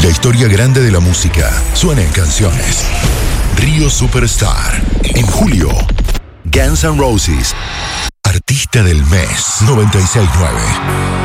La historia grande de la música suena en canciones. Río Superstar. En julio, Guns N' Roses. Artista del mes 96.9.